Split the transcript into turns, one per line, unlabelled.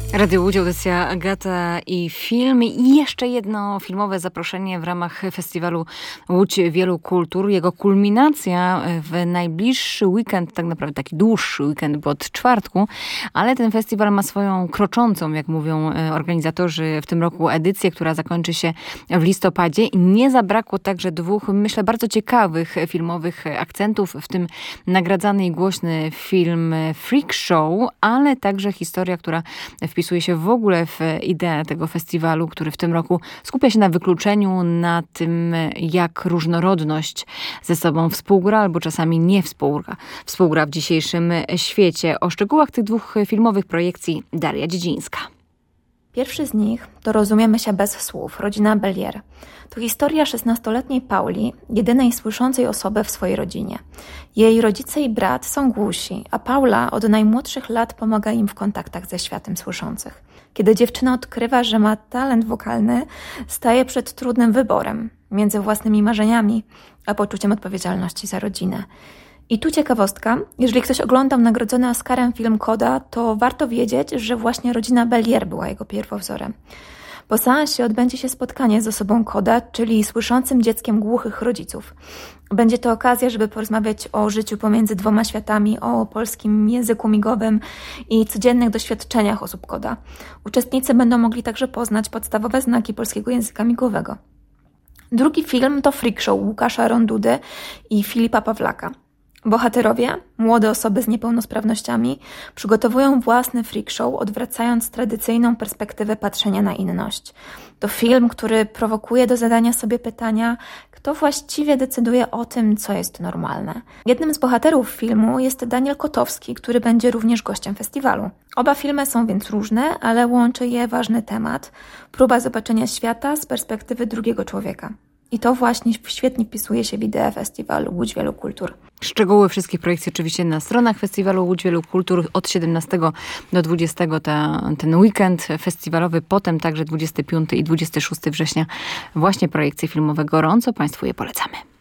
Radio Łódź, audycja Agata i film. I jeszcze jedno filmowe zaproszenie w ramach festiwalu Łódź Wielu Kultur. Jego kulminacja w najbliższy weekend, tak naprawdę taki dłuższy weekend, bo od czwartku, ale ten festiwal ma swoją kroczącą, jak mówią organizatorzy w tym roku, edycję, która zakończy się w listopadzie. I nie zabrakło także dwóch, myślę, bardzo ciekawych filmowych akcentów, w tym nagradzany i głośny film Freak Show, ale także historia, która wpisuje się w ogóle w ideę tego festiwalu, który w tym roku skupia się na wykluczeniu, na tym, jak różnorodność ze sobą współgra, albo czasami nie współgra w dzisiejszym świecie. O szczegółach tych dwóch filmowych projekcji Daria Dziedzińska.
Pierwszy z nich to Rozumiemy się bez słów, rodzina Bellier. To historia 16-letniej Pauli, jedynej słyszącej osoby w swojej rodzinie. Jej rodzice i brat są głusi, a Paula od najmłodszych lat pomaga im w kontaktach ze światem słyszących. Kiedy dziewczyna odkrywa, że ma talent wokalny, staje przed trudnym wyborem między własnymi marzeniami a poczuciem odpowiedzialności za rodzinę. I tu ciekawostka, jeżeli ktoś oglądał nagrodzony Oscarem film Koda, to warto wiedzieć, że właśnie rodzina Bellier była jego pierwowzorem. Po seansie odbędzie się spotkanie z osobą Koda, czyli słyszącym dzieckiem głuchych rodziców. Będzie to okazja, żeby porozmawiać o życiu pomiędzy dwoma światami, o polskim języku migowym i codziennych doświadczeniach osób Koda. Uczestnicy będą mogli także poznać podstawowe znaki polskiego języka migowego. Drugi film to Freak Show Łukasza Rondudy i Filipa Pawlaka. Bohaterowie, młode osoby z niepełnosprawnościami, przygotowują własny freak show, odwracając tradycyjną perspektywę patrzenia na inność. To film, który prowokuje do zadania sobie pytania, kto właściwie decyduje o tym, co jest normalne. Jednym z bohaterów filmu jest Daniel Kotowski, który będzie również gościem festiwalu. Oba filmy są więc różne, ale łączy je ważny temat, próba zobaczenia świata z perspektywy drugiego człowieka. I to właśnie świetnie wpisuje się w ideę festiwalu Łódź Wielu Kultur.
Szczegóły wszystkich projekcji oczywiście na stronach festiwalu Łódź Wielu Kultur. Od 17 do 20 ten weekend festiwalowy, potem także 25 i 26 września właśnie projekcje filmowe. Gorąco Państwu je polecamy.